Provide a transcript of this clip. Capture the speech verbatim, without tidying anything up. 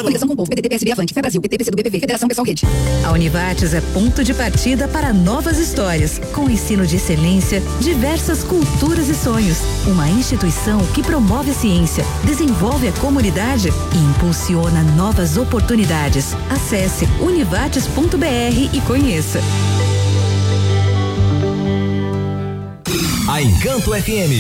ano. Coligação com o povo, P T T, P S B, Avante, Fé Brasil, P T, P C do B P V, Federação Pessoal Rede. A Univates é ponto de partida para novas histórias, com ensino de excelência, diversas culturas e sonhos. Uma instituição que promove a ciência, desenvolve a comunidade e impulsiona novas oportunidades. Acesse univates ponto br e conheça. A Encanto F M